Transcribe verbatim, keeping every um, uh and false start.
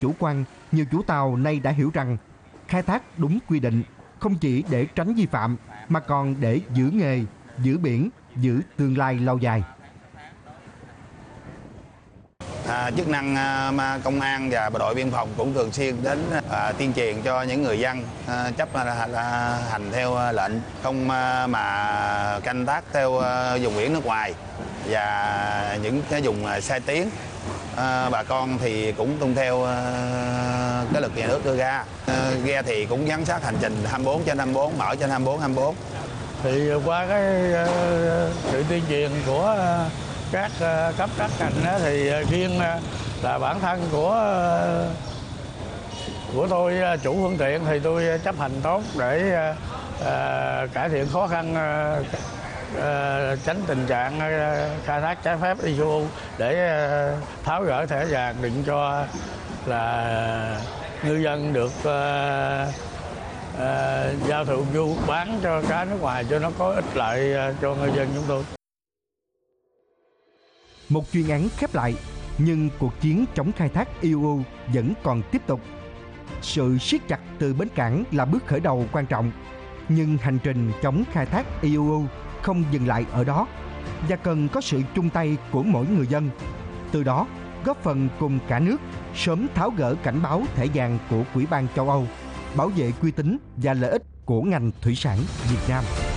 chủ quan, nhiều chủ tàu nay đã hiểu rằng khai thác đúng quy định không chỉ để tránh vi phạm mà còn để giữ nghề, giữ biển, giữ tương lai lâu dài. À, chức năng à, mà công an và bộ đội biên phòng cũng thường xuyên đến à, tuyên truyền cho những người dân à, chấp à, hành theo lệnh, không à, mà canh tác theo à, vùng biển nước ngoài và những cái vùng à, sai tiếng. À, bà con thì cũng tuân theo à, cái luật nhà nước đưa ra. À, ghe thì cũng giám sát hành trình hai mươi bốn trên hai mươi bốn, mở trên hai mươi bốn hai mươi bốn. Thì qua cái uh, sự tuyên truyền của uh, các uh, cấp các ngành thì uh, riêng uh, là bản thân của uh, của tôi uh, chủ phương tiện thì tôi chấp hành tốt để uh, uh, cải thiện khó khăn, uh, uh, tránh tình trạng uh, khai thác trái phép i u để uh, tháo gỡ thẻ vàng, định cho là ngư dân được uh, uh, giao thụ du bán cho cá nước ngoài cho nó có ích lợi uh, cho ngư dân chúng tôi. Một chuyên án khép lại, nhưng cuộc chiến chống khai thác i u u vẫn còn tiếp tục. Sự siết chặt từ bến cảng là bước khởi đầu quan trọng, nhưng hành trình chống khai thác i u u không dừng lại ở đó và cần có sự chung tay của mỗi người dân. Từ đó, góp phần cùng cả nước sớm tháo gỡ cảnh báo thẻ vàng của Ủy ban châu Âu, bảo vệ uy tín và lợi ích của ngành thủy sản Việt Nam.